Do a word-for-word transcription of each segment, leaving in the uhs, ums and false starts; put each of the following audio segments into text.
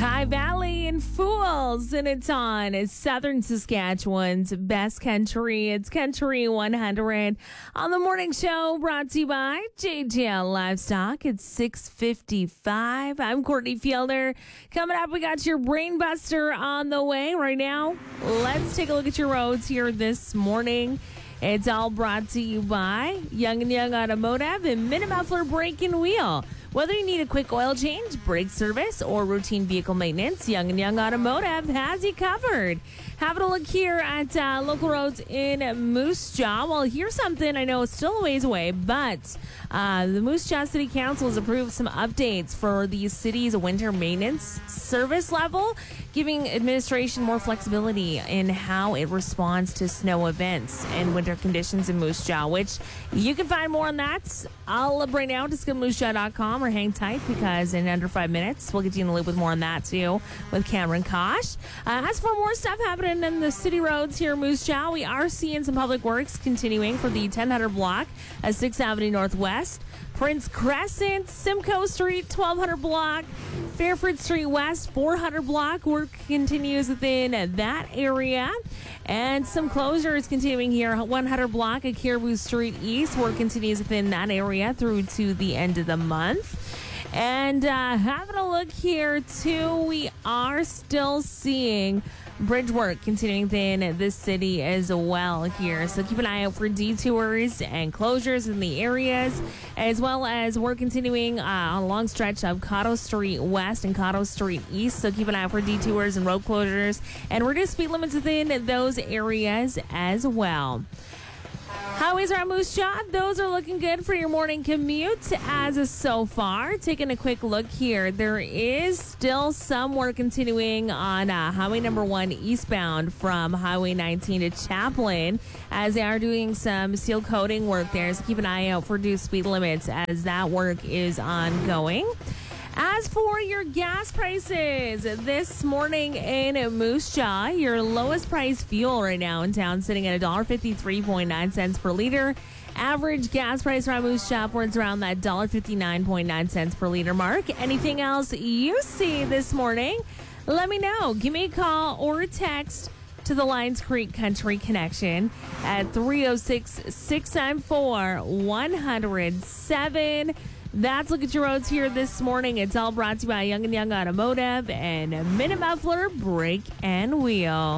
High Valley and Fools, and it's on Southern Saskatchewan's best country. It's Country one hundred on the morning show, brought to you by J J L Livestock. It's six fifty-five. I'm Courtney Fielder. Coming up, we got your Brain Buster on the way right now. Let's take a look at your roads here this morning. It's all brought to you by Young and Young Automotive and Mini-Muffler Brake and Wheel. Whether you need a quick oil change, brake service, or routine vehicle maintenance, Young and Young Automotive has you covered. Having a look here at uh, local roads in Moose Jaw. Well, here's something I know it's still a ways away, but uh, the Moose Jaw City Council has approved some updates for the city's winter maintenance service level, giving administration more flexibility in how it responds to snow events and winter conditions in Moose Jaw, which you can find more on that. I'll uh, right now, just go to moose jaw dot com or hang tight, because in under five minutes, we'll get you in the loop with more on that too with Cameron Kosh. Uh, as for more stuff happening in the city roads here in Moose Jaw, we are seeing some public works continuing for the ten hundred block at sixth Avenue Northwest, Prince Crescent, Simcoe Street, twelve hundred block, Fairford Street West, four hundred block. Work continues within that area. And some closures continuing here. one hundred block at Caribou Street East. Work continues within that area through to the end of the month. And uh, having a look here, too, we are still seeing bridge work continuing within this city as well here. So keep an eye out for detours and closures in the areas, as well as we're continuing uh, on a long stretch of Cotto Street West and Cotto Street East. So keep an eye out for detours and road closures and reduced speed limits within those areas as well. Highways around Moose Jaw, those are looking good for your morning commute as of so far. Taking a quick look here, there is still some work continuing on uh, Highway number one eastbound from Highway nineteen to Chaplin, as they are doing some seal coating work there. So keep an eye out for reduced speed limits as that work is ongoing. As for your gas prices this morning in Moose Jaw, your lowest price fuel right now in town sitting at one dollar fifty-three point nine cents per liter. Average gas price around Moose Jaw upwards around that one dollar fifty-nine point nine cents per liter mark. Anything else you see this morning, let me know. Give me a call or a text to the Lions Creek Country Connection at three oh six, six nine four, one oh seven. That's Look at Your Roads here this morning. It's all brought to you by Young and Young Automotive and Mini-Muffler Brake and Wheel.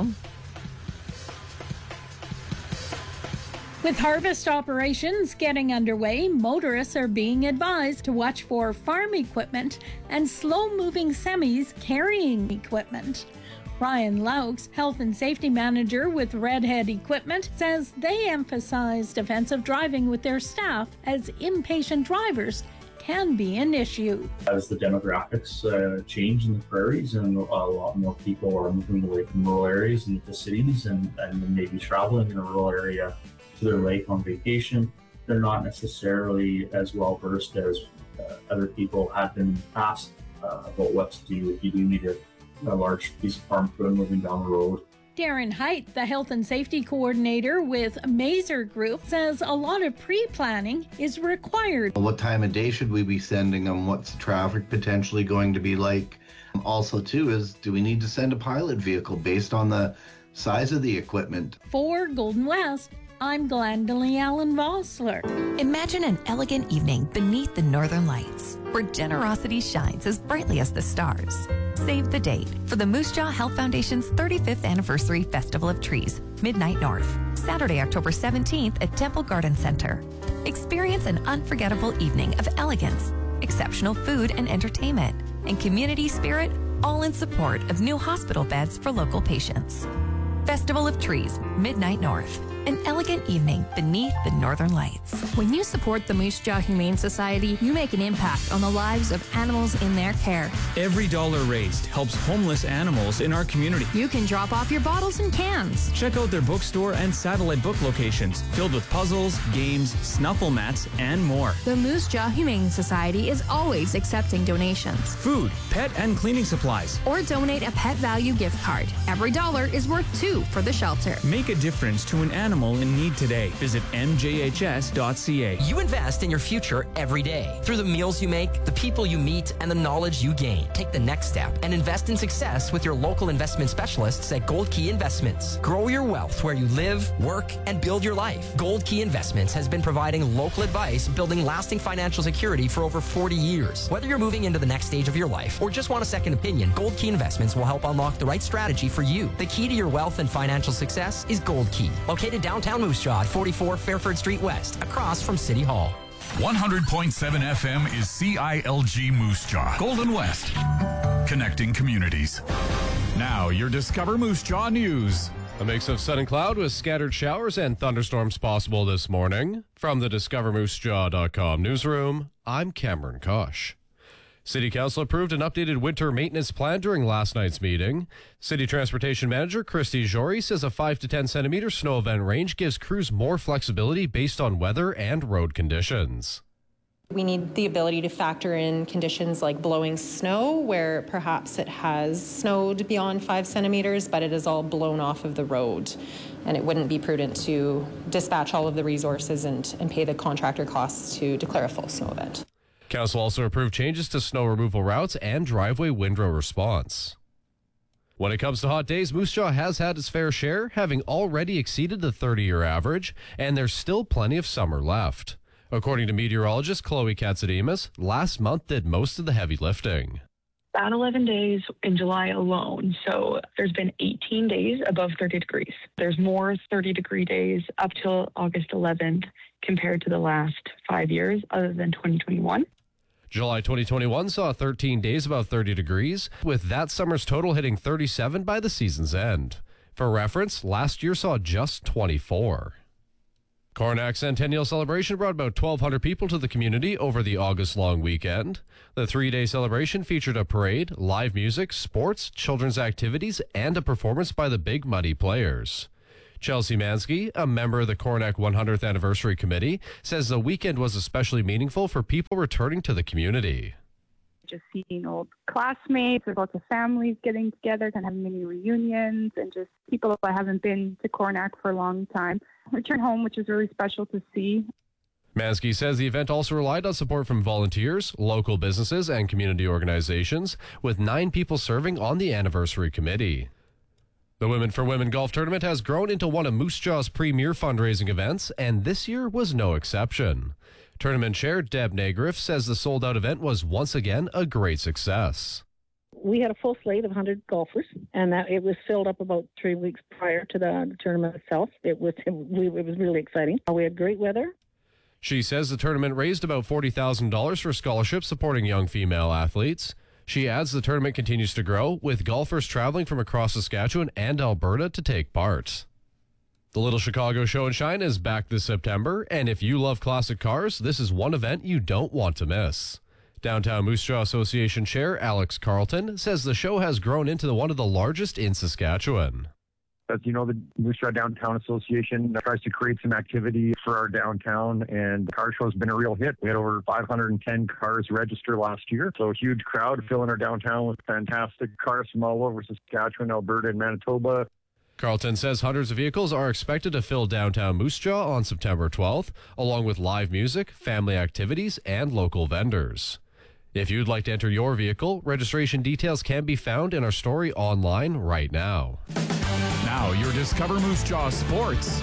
With harvest operations getting underway, motorists are being advised to watch for farm equipment and slow-moving semis carrying equipment. Ryan Laux, Health and Safety Manager with Redhead Equipment, says they emphasize defensive driving with their staff, as impatient drivers can be an issue. As the demographics uh, change in the prairies and a lot more people are moving away from rural areas into cities and, and maybe traveling in a rural area to their lake on vacation, they're not necessarily as well versed as uh, other people have been in the past uh, about what to do if you do need a, a large piece of farm equipment moving down the road. Darren Height, the Health and Safety Coordinator with Mazer Group, says a lot of pre-planning is required. What time of day should we be sending them? What's the traffic potentially going to be like? Also, too, is do we need to send a pilot vehicle based on the size of the equipment? For Golden West, I'm Glendalee Allen Vossler. Imagine an elegant evening beneath the northern lights, where generosity shines as brightly as the stars. Save the date for the Moose Jaw Health Foundation's thirty-fifth Anniversary Festival of Trees, Midnight North, Saturday, October seventeenth at Temple Garden Center. Experience an unforgettable evening of elegance, exceptional food and entertainment, and community spirit, all in support of new hospital beds for local patients. Festival of Trees, Midnight North. An elegant evening beneath the northern lights. When you support the Moose Jaw Humane Society, you make an impact on the lives of animals in their care. Every dollar raised helps homeless animals in our community. You can drop off your bottles and cans. Check out their bookstore and satellite book locations filled with puzzles, games, snuffle mats, and more. The Moose Jaw Humane Society is always accepting donations. Food, pet, and cleaning supplies. Or donate a pet value gift card. Every dollar is worth two for the shelter. Make a difference to an animal animal in need today. Visit m j h s dot c a. You invest in your future every day through the meals you make, the people you meet, and the knowledge you gain. Take the next step and invest in success with your local investment specialists at Gold Key Investments. Grow your wealth where you live, work, and build your life. Gold Key Investments has been providing local advice, building lasting financial security for over forty years. Whether you're moving into the next stage of your life or just want a second opinion, Gold Key Investments will help unlock the right strategy for you. The key to your wealth and financial success is Gold Key. Located downtown Moose Jaw at forty-four Fairford Street West, across from City Hall. one hundred point seven F M is C I L G Moose Jaw, Golden West, connecting communities. Now, your Discover Moose Jaw news. A mix of sun and cloud with scattered showers and thunderstorms possible this morning. From the discover moose jaw dot com newsroom, I'm Cameron Kosh. City Council approved an updated winter maintenance plan during last night's meeting. City Transportation Manager Christy Jory says a five to ten centimeter snow event range gives crews more flexibility based on weather and road conditions. We need the ability to factor in conditions like blowing snow, where perhaps it has snowed beyond five centimeters, but it is all blown off of the road. And it wouldn't be prudent to dispatch all of the resources and, and pay the contractor costs to declare a full snow event. Council also approved changes to snow removal routes and driveway windrow response. When it comes to hot days, Moose Jaw has had its fair share, having already exceeded the thirty-year average, and there's still plenty of summer left. According to meteorologist Chloe Katsidimas, last month did most of the heavy lifting. About eleven days in July alone. So there's been eighteen days above thirty degrees. There's more thirty degree days up till August eleventh compared to the last five years other than twenty twenty-one. July twenty twenty-one saw thirteen days above thirty degrees, with that summer's total hitting thirty-seven by the season's end. For reference, last year saw just twenty-four. Coronach Centennial Celebration brought about twelve hundred people to the community over the August-long weekend. The three-day celebration featured a parade, live music, sports, children's activities, and a performance by the Big Muddy Players. Chelsea Mansky, a member of the Coronach one hundredth Anniversary Committee, says the weekend was especially meaningful for people returning to the community. Just seeing old classmates, there's lots of families getting together, kind of having mini reunions, and just people that haven't been to Coronach for a long time return home, which is really special to see. Mansky says the event also relied on support from volunteers, local businesses, and community organizations, with nine people serving on the anniversary committee. The Women for Women Golf Tournament has grown into one of Moose Jaw's premier fundraising events, and this year was no exception. Tournament chair Deb Negriff says the sold-out event was once again a great success. We had a full slate of one hundred golfers, and that it was filled up about three weeks prior to the, the tournament itself. It was it, it was really exciting. We had great weather. She says the tournament raised about forty thousand dollars for scholarships supporting young female athletes. She adds the tournament continues to grow, with golfers traveling from across Saskatchewan and Alberta to take part. The Little Chicago Show and Shine is back this September, and if you love classic cars, this is one event you don't want to miss. Downtown Moose Jaw Association Chair Alex Carlton says the show has grown into one of the largest in Saskatchewan. As you know, the Moose Jaw Downtown Association tries to create some activity for our downtown, and the car show has been a real hit. We had over five hundred ten cars register last year, so a huge crowd filling our downtown with fantastic cars from all over Saskatchewan, Alberta, and Manitoba. Carlton says hundreds of vehicles are expected to fill downtown Moose Jaw on September twelfth, along with live music, family activities, and local vendors. If you'd like to enter your vehicle, registration details can be found in our story online right now. Now, your Discover Moose Jaw Sports.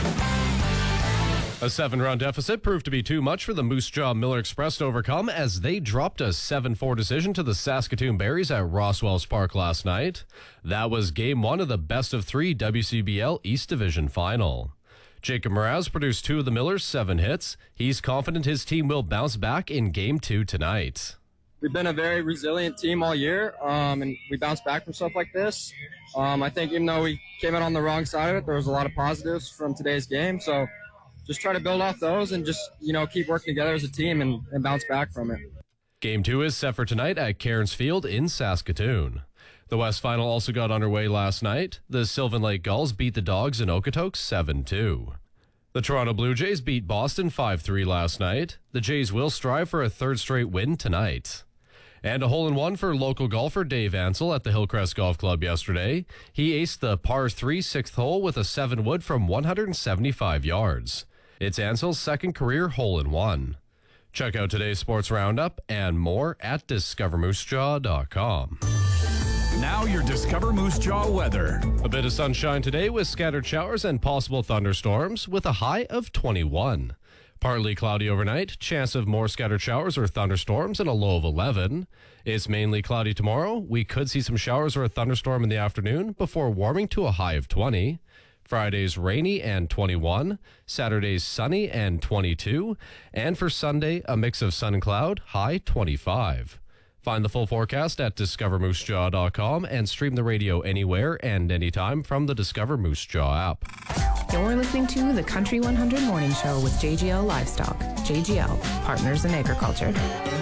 A seven-round deficit proved to be too much for the Moose Jaw Miller Express to overcome as they dropped a seven four decision to the Saskatoon Berries at Roswells Park last night. That was game one of the best-of-three W C B L East Division final. Jacob Mraz produced two of the Millers' seven hits. He's confident his team will bounce back in game two tonight. We've been a very resilient team all year, um, and we bounced back from stuff like this. Um, I think even though we came out on the wrong side of it, there was a lot of positives from today's game. So just try to build off those and just, you know, keep working together as a team and, and bounce back from it. Game two is set for tonight at Cairns Field in Saskatoon. The West Final also got underway last night. The Sylvan Lake Gulls beat the Dogs in Okotoks seven two. The Toronto Blue Jays beat Boston five three last night. The Jays will strive for a third straight win tonight. And a hole-in-one for local golfer Dave Ansel at the Hillcrest Golf Club yesterday. He aced the par three sixth hole with a seven wood from one hundred seventy-five yards. It's Ansel's second career hole-in-one. Check out today's sports roundup and more at discover moose jaw dot com. Now your Discover Moose Jaw weather. A bit of sunshine today with scattered showers and possible thunderstorms with a high of twenty-one. Partly cloudy overnight, chance of more scattered showers or thunderstorms and a low of eleven. It's mainly cloudy tomorrow. We could see some showers or a thunderstorm in the afternoon before warming to a high of twenty. Friday's rainy and twenty-one. Saturday's sunny and twenty-two. And for Sunday, a mix of sun and cloud, high twenty-five. Find the full forecast at discover moose jaw dot com and stream the radio anywhere and anytime from the Discover Moose Jaw app. You're listening to the Country one hundred Morning Show with J G L Livestock. J G L, Partners in Agriculture.